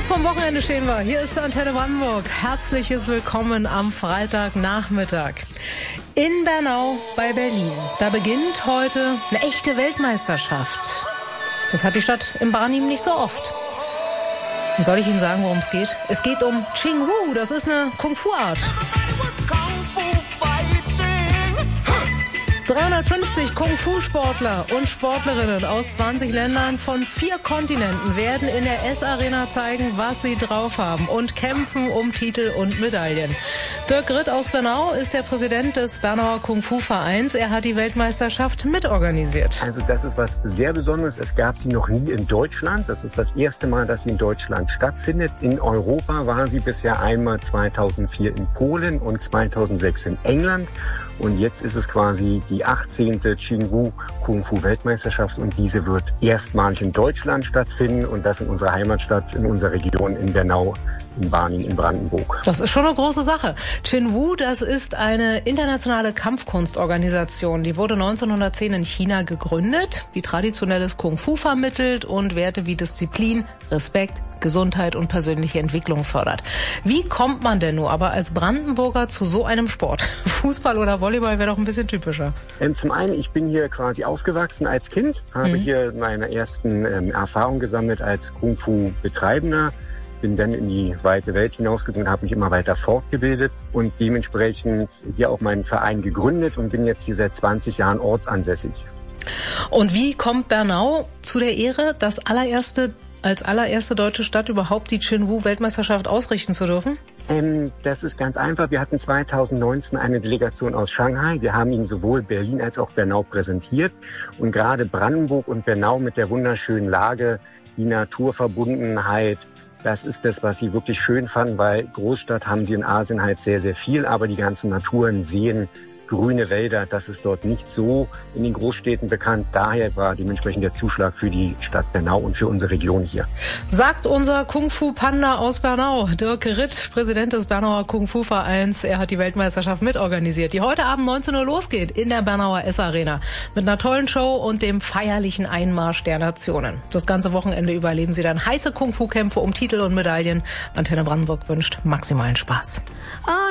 vorm Wochenende stehen wir. Hier ist Antenne Brandenburg. Herzliches Willkommen am Freitagnachmittag. In Bernau bei Berlin. Da beginnt heute eine echte Weltmeisterschaft. Das hat die Stadt in Barnim nicht so oft. Und soll ich Ihnen sagen, worum es geht? Es geht um Ching Wu. Das ist eine Kung-Fu-Art. 350 Kung-Fu-Sportler und Sportlerinnen aus 20 Ländern von 4 Kontinenten werden in der S-Arena zeigen, was sie drauf haben und kämpfen um Titel und Medaillen. Dirk Ritt aus Bernau ist der Präsident des Bernauer Kung-Fu-Vereins. Er hat die Weltmeisterschaft mitorganisiert. Also das ist was sehr Besonderes. Es gab sie noch nie in Deutschland. Das ist das erste Mal, dass sie in Deutschland stattfindet. In Europa war sie bisher einmal 2004 in Polen und 2006 in England. Und jetzt ist es quasi die 18. Ching Wu Kung Fu Weltmeisterschaft und diese wird erstmalig in Deutschland stattfinden und das in unserer Heimatstadt, in unserer Region in Bernau, in Barnim, in Brandenburg. Das ist schon eine große Sache. Ching Wu, das ist eine internationale Kampfkunstorganisation. Die wurde 1910 in China gegründet, die traditionelles Kung Fu vermittelt und Werte wie Disziplin, Respekt, Gesundheit und persönliche Entwicklung fördert. Wie kommt man denn nur aber als Brandenburger zu so einem Sport? Fußball oder Volleyball wäre doch ein bisschen typischer. Zum einen, ich bin hier quasi aufgewachsen als Kind, habe hier meine ersten Erfahrungen gesammelt als Kung Fu Betreibender, bin dann in die weite Welt hinausgegangen und habe mich immer weiter fortgebildet und dementsprechend hier auch meinen Verein gegründet und bin jetzt hier seit 20 Jahren ortsansässig. Und wie kommt Bernau zu der Ehre, als allererste deutsche Stadt überhaupt die Ching Wu Weltmeisterschaft ausrichten zu dürfen? Das ist ganz einfach. Wir hatten 2019 eine Delegation aus Shanghai. Wir haben Ihnen sowohl Berlin als auch Bernau präsentiert. Und gerade Brandenburg und Bernau mit der wunderschönen Lage, die Naturverbundenheit, das ist das, was Sie wirklich schön fanden, weil Großstadt haben Sie in Asien halt sehr, sehr viel. Aber die ganzen Naturen, Seen, grüne Wälder, das ist dort nicht so in den Großstädten bekannt. Daher war dementsprechend der Zuschlag für die Stadt Bernau und für unsere Region hier. Sagt unser Kung-Fu-Panda aus Bernau, Dirk Ritt, Präsident des Bernauer Kung-Fu-Vereins. Er hat die Weltmeisterschaft mitorganisiert, die heute Abend 19 Uhr losgeht in der Bernauer S-Arena mit einer tollen Show und dem feierlichen Einmarsch der Nationen. Das ganze Wochenende über erleben Sie dann heiße Kung-Fu-Kämpfe um Titel und Medaillen. Antenne Brandenburg wünscht maximalen Spaß.